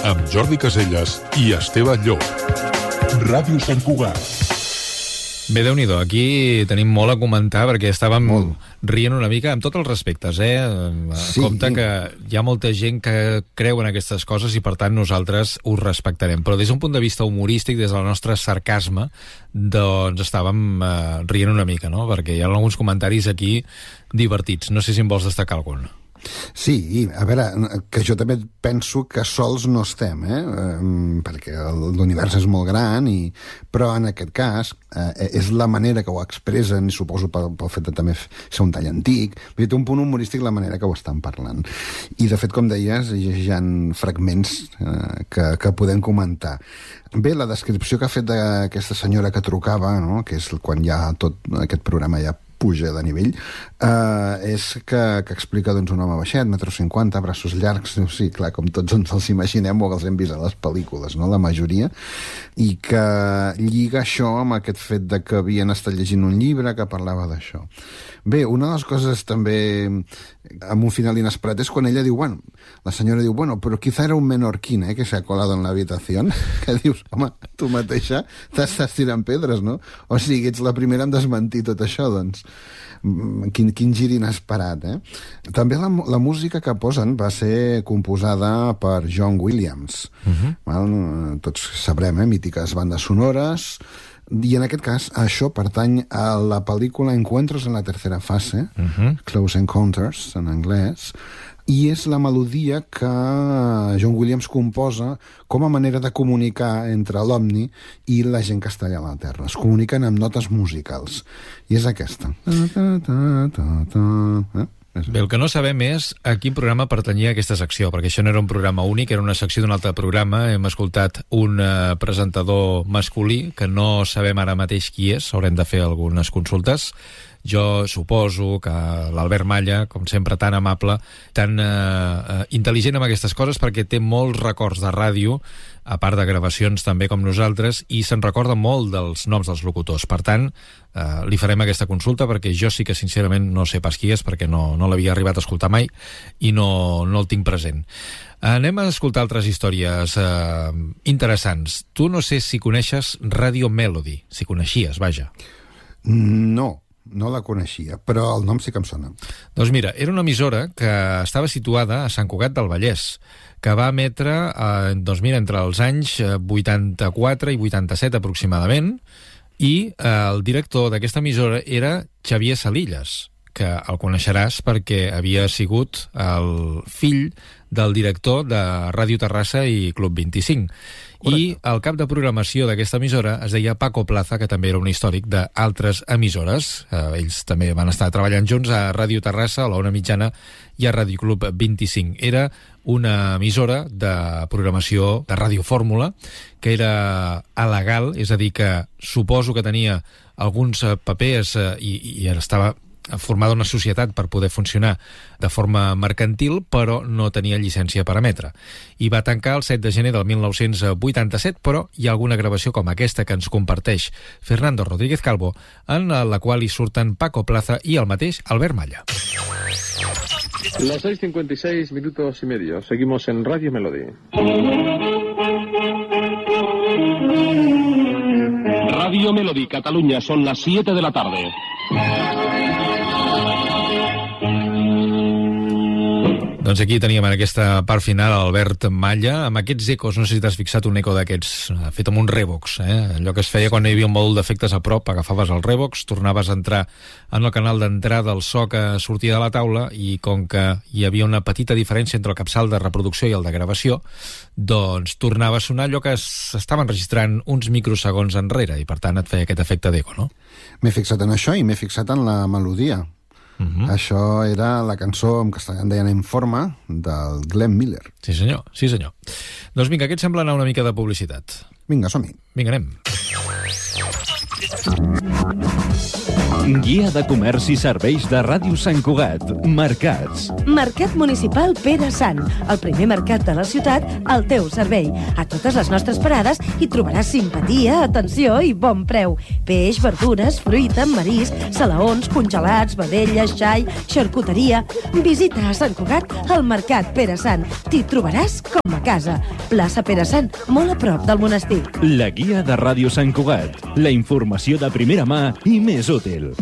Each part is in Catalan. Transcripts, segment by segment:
amb Jordi Casellas i Esteve Llop. Ràdio Sant Cugat. Bé, Déu-n'hi-do, aquí tenim molt a comentar perquè estàvem rient una mica amb tots els respectes, Sí. Compte que hi ha molta gent que creu en aquestes coses i per tant nosaltres ho respectarem, però des d'un punt de vista humorístic, des del nostre sarcasme, doncs estàvem rient una mica, no? Perquè hi ha alguns comentaris aquí divertits. No sé si en vols destacar algun. Sí, a veure, que jo també penso que sols no estem, perquè l'univers és molt gran, però en aquest cas és la manera que ho expressen, i suposo pel fet de també ser un tall antic, té un punt humorístic la manera que ho estan parlant. I de fet, com deies, hi ha fragments que podem comentar. Bé, la descripció que ha fet d'aquesta senyora que trucava, no? Que és quan ja tot aquest programa ja puja de nivell, és que explica doncs, un home baixet, 1,50 m, braços llargs, sí, clar, com tots ens els imaginem o que els hem vist a les pel·lícules, no? La majoria, i que lliga això amb aquest fet de que havien estat llegint un llibre que parlava d'això. Bé, una de les coses també amb un final inesperat és quan ella diu, bueno, la senyora diu, bueno, però quizá era un menorquín, que se ha colado en la habitación, que dius, home, tu mateixa t'estàs tirant pedres, no? O sigui, ets la primera en desmentir tot això, doncs. Quin gir inesperat, També la música que posen va ser composada per John Williams. Tots sabrem, mítiques bandes sonores, i en aquest cas això pertany a la pel·lícula Encuentros en la tercera fase, Close Encounters en anglès, i és la melodia que John Williams composa com a manera de comunicar entre l'OVNI i la gent que està allà a la Terra. Es comuniquen amb notes musicals. I és aquesta. Bé, el que no sabem és a quin programa pertanyia aquesta secció, perquè això no era un programa únic, era una secció d'un altre programa. Hem escoltat un presentador masculí, que no sabem ara mateix qui és, haurem de fer algunes consultes. Jo suposo que l'Albert Malla, com sempre tan amable, tan intel·ligent amb aquestes coses, perquè té molts records de ràdio, a part de gravacions també com nosaltres, i se'n recorda molt dels noms dels locutors. Per tant, li farem aquesta consulta, perquè jo sí que sincerament no sé pas qui és, perquè no l'havia arribat a escoltar mai i no el tinc present. Anem a escoltar altres històries interessants. Tu no sé si coneixes Radio Melody, si coneixies, vaja. No la coneixia, però el nom sí que em sona. Doncs mira, era una emissora que estava situada a Sant Cugat del Vallès, que va emetre entre els anys 84 i 87 aproximadament, i el director d'aquesta emissora era Xavier Salillas, que el coneixeràs perquè havia sigut el fill del director de Ràdio Terrassa i Club 25. Correcte. I el cap de programació d'aquesta emissora es deia Paco Plaza, que també era un històric d'altres emissores. Ells també van estar treballant junts a Ràdio Terrassa, a la Ona Mitjana i a Ràdio Club 25. Era una emissora de programació de Ràdio Fórmula, que era alegal, és a dir, que suposo que tenia alguns papers i estava formada una societat per poder funcionar de forma mercantil, però no tenia llicència per emetre. I va tancar el 7 de gener del 1987, però hi ha alguna gravació com aquesta que ens comparteix Fernando Rodríguez Calvo, en la qual hi surten Paco Plaza i el mateix Albert Malla. Las 6:56 minutos y medio. Seguimos en Radio Melody. Radio Melody, Cataluña, son las 7 de la tarde. Doncs aquí teníem en aquesta part final Albert Malla, amb aquests ecos. No sé si t'has fixat un eco d'aquests fet amb un Revox, allò que es feia quan hi havia un mòdul d'efectes a prop, agafaves el Revox, tornaves a entrar en el canal d'entrada del so que sortia de la taula, i com que hi havia una petita diferència entre el capçal de reproducció i el de gravació, doncs tornava a sonar allò que s'estava enregistrant uns microsegons enrere, i per tant et feia aquest efecte d'eco, no? M'he fixat en això i m'he fixat en la melodia. Això era la cançó, en castellà en deien Informa, del Glenn Miller. Sí senyor, sí senyor. Doncs vinga, què et sembla anar una mica de publicitat? Vinga, som-hi. Vinga, anem. Guia de comerç i serveis de Ràdio Sant Cugat. Mercats. Mercat Municipal Pere Sant, el primer mercat de la ciutat al teu servei. A totes les nostres parades hi trobaràs simpatia, atenció i bon preu. Peix, verdures, fruita, marisc, salaons, congelats, vedelles, xai, xarcuteria. Visita a Sant Cugat el Mercat Pere Sant. T'hi trobaràs com a casa. Plaça Pere Sant, molt a prop del monestir. La guia de Ràdio Sant Cugat. La informació de primera mà i més útil.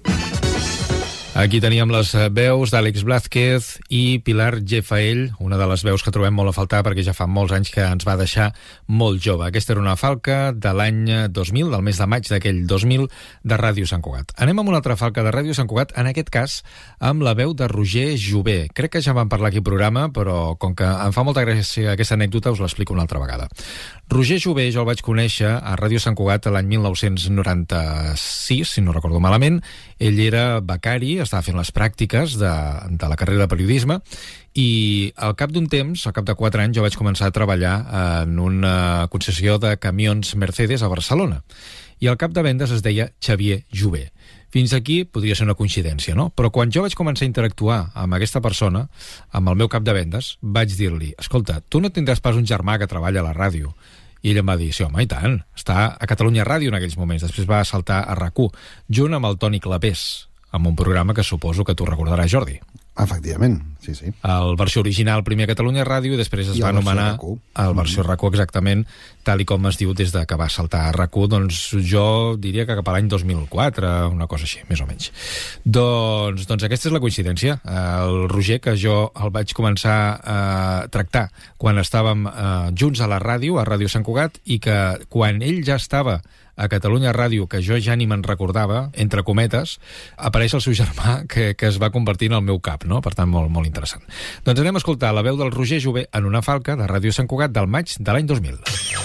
Aquí teníem les veus d'Àlex Blázquez i Pilar Gefaell, una de les veus que trobem molt a faltar perquè ja fa molts anys que ens va deixar molt jove. Aquesta era una falca de l'any 2000, del mes de maig d'aquell 2000, de Ràdio Sant Cugat. Anem amb una altra falca de Ràdio Sant Cugat, en aquest cas amb la veu de Roger Jové. Crec que ja vam parlar aquí al programa, però com que em fa molta gràcia aquesta anècdota, us l'explico una altra vegada. Roger Jové jo el vaig conèixer a Ràdio Sant Cugat l'any 1996, si no recordo malament. Ell era becari, estava fent les pràctiques de la carrera de periodisme i al cap d'un temps, al cap de 4 anys, jo vaig començar a treballar en una concessió de camions Mercedes a Barcelona. I el cap de vendes es deia Xavier Jové. Fins aquí podria ser una coincidència, no? Però quan jo vaig començar a interactuar amb aquesta persona, amb el meu cap de vendes, vaig dir-li, escolta, tu no tindràs pas un germà que treballa a la ràdio? I ell em va dir, sí, home, i tant, està a Catalunya Ràdio en aquells moments, després va saltar a RAC1, junt amb el Toni Clapés, amb un programa que suposo que tu recordaràs, Jordi. Efectivament, sí, sí. El versió original primer a Catalunya Ràdio i després es va anomenar el versió RAC1 exactament, tal i com es diu des de que va saltar a RAC1, doncs jo diria que cap a l'any 2004, una cosa així, més o menys. Doncs aquesta és la coincidència. El Roger, que jo el vaig començar a tractar quan estàvem junts a la ràdio, a Ràdio Sant Cugat, i que quan ell ja estava a Catalunya Ràdio, que jo ja ni me'n recordava, entre cometes, apareix el seu germà que es va convertir en el meu cap, no? Per tant, molt, molt interessant. Doncs anem a escoltar la veu del Roger Jové en una falca de Ràdio Sant Cugat del maig de l'any 2000.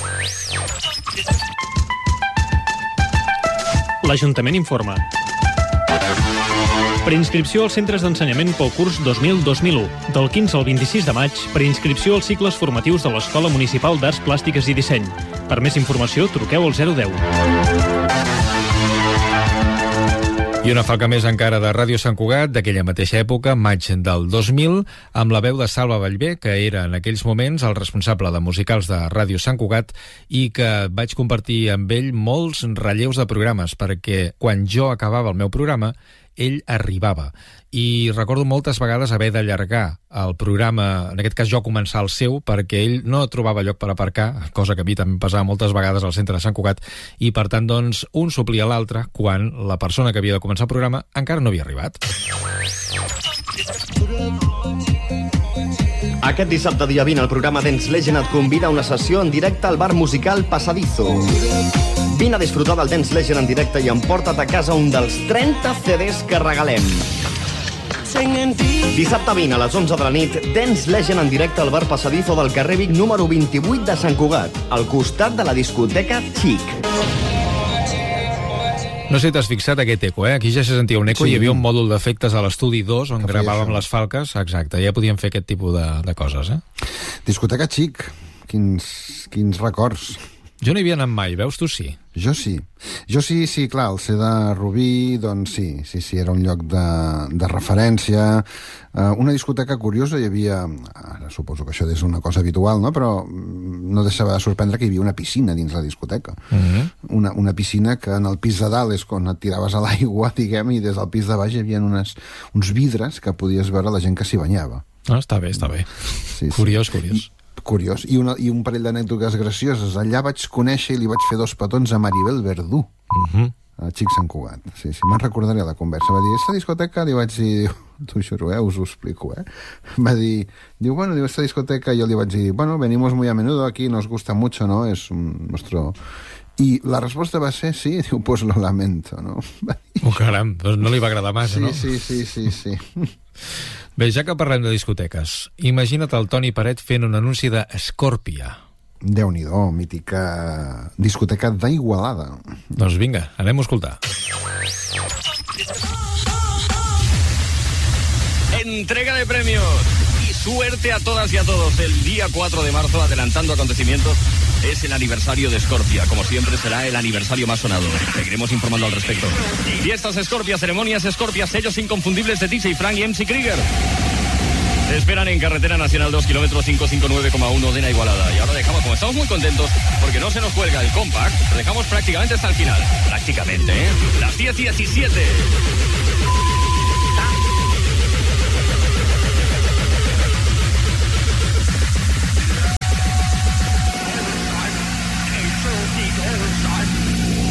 L'Ajuntament informa. Preinscripció als centres d'ensenyament pel curs 2000-2001. Del 15 al 26 de maig, preinscripció als cicles formatius de l'Escola Municipal d'Arts Plàstiques i Disseny. Per més informació, truqueu al 010. I una falca més encara de Ràdio Sant Cugat, d'aquella mateixa època, maig del 2000, amb la veu de Salva Vallvé, que era en aquells moments el responsable de musicals de Ràdio Sant Cugat i que vaig compartir amb ell molts relleus de programes, perquè quan jo acabava el meu programa, ell arribava. I recordo moltes vegades haver d'allargar el programa, en aquest cas jo començar el seu, perquè ell no trobava lloc per aparcar, cosa que a mi també em passava moltes vegades al centre de Sant Cugat, i per tant, doncs, un suplia l'altre quan la persona que havia de començar el programa encara no havia arribat. Aquest dissabte, dia 20, el programa Dance Legend et convida a una sessió en directe al bar musical Pasadizo. Vine a disfrutar del Dance Legend en directe i emporta't a casa un dels 30 CDs que regalem. Dissabte 20 a les 11 de la nit, Dance Legend en directe al bar Pasadizo del carrer Vic número 28 de Sant Cugat, al costat de la discoteca Chic. No sé si t'has fixat aquest eco, eh? Aquí ja se sentia un eco, sí. Hi havia un mòdul d'efectes a l'estudi 2 on gravàvem les falques, exacte, ja podíem fer aquest tipus de coses, eh? Discoteca Chic, quins records. Jo no hi havia anat mai, veus tu sí? Jo sí, clar, el ser de Rubí, doncs sí, era un lloc de referència, una discoteca curiosa, hi havia, ara suposo que això és una cosa habitual, no? Però no deixava de sorprendre que hi havia una piscina dins la discoteca, una piscina que en el pis de dalt és quan et tiraves a l'aigua, diguem, i des del pis de baix hi havia uns vidres que podies veure la gent que s'hi banyava. Ah, està bé. Sí. Curiós. Curiós. I un parell d'anècdotes gracioses. Allà vaig conèixer i li vaig fer 2 petons a Maribel Verdú, a Xic Sant Cugat. Sí, me'n recordaré la conversa. Va dir, esta discoteca, li vaig dir, t'ho juro, us ho explico, Va dir, esta discoteca, i jo li vaig dir, venimos muy a menudo aquí, nos gusta mucho, ¿no? Es nuestro... I la resposta va ser, sí, diu, pues lo lamento, no? Oh, caram, doncs no li va agradar massa, no? Sí. Bé, ja que parlem de discoteques, imagina't el Toni Peret fent un anunci de Scorpia. Déu-n'hi-do, mítica discoteca d'Igualada. Doncs vinga, anem a escoltar. Entrega de premios y Suerte a todas y a todos. El día 4 de marzo, adelantando acontecimientos, es el aniversario de Scorpia. Como siempre, será el aniversario más sonado. Seguiremos informando al respecto. Fiestas Scorpia, ceremonias Scorpia, sellos inconfundibles de DJ Frank y MC Krieger. Te esperan en Carretera Nacional 2, kilómetro 559,1 de la Igualada. Y ahora dejamos, como estamos muy contentos, porque no se nos cuelga el compact, lo dejamos prácticamente hasta el final. Prácticamente, ¿eh? Las 10:17.